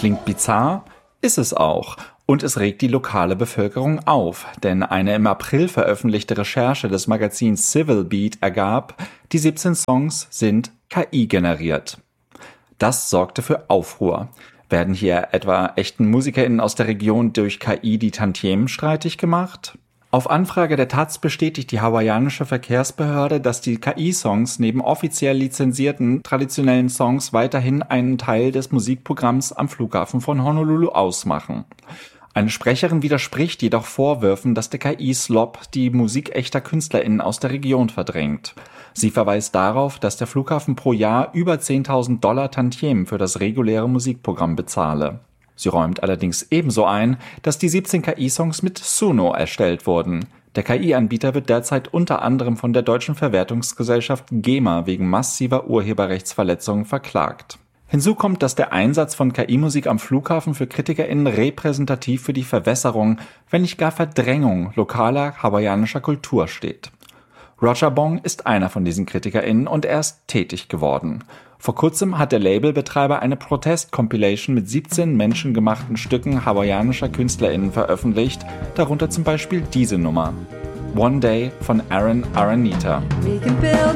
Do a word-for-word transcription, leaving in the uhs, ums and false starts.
Klingt bizarr? Ist es auch. Und es regt die lokale Bevölkerung auf, denn eine im April veröffentlichte Recherche des Magazins Civil Beat ergab, die siebzehn Songs sind K I generiert. Das sorgte für Aufruhr. Werden hier etwa echten MusikerInnen aus der Region durch K I die Tantiemen streitig gemacht? Auf Anfrage der Taz bestätigt die hawaiianische Verkehrsbehörde, dass die K I-Songs neben offiziell lizenzierten traditionellen Songs weiterhin einen Teil des Musikprogramms am Flughafen von Honolulu ausmachen. Eine Sprecherin widerspricht jedoch Vorwürfen, dass der K I-Slop die Musik echter KünstlerInnen aus der Region verdrängt. Sie verweist darauf, dass der Flughafen pro Jahr über zehntausend Dollar Tantiemen für das reguläre Musikprogramm bezahle. Sie räumt allerdings ebenso ein, dass die siebzehn K I-Songs mit Suno erstellt wurden. Der K I-Anbieter wird derzeit unter anderem von der deutschen Verwertungsgesellschaft GEMA wegen massiver Urheberrechtsverletzungen verklagt. Hinzu kommt, dass der Einsatz von K I-Musik am Flughafen für KritikerInnen repräsentativ für die Verwässerung, wenn nicht gar Verdrängung lokaler hawaiianischer Kultur steht. Roger Bong ist einer von diesen KritikerInnen und er ist tätig geworden. Vor kurzem hat der Labelbetreiber eine Protest-Compilation mit siebzehn menschengemachten Stücken hawaiianischer KünstlerInnen veröffentlicht, darunter zum Beispiel diese Nummer. One Day von Aaron Aranita.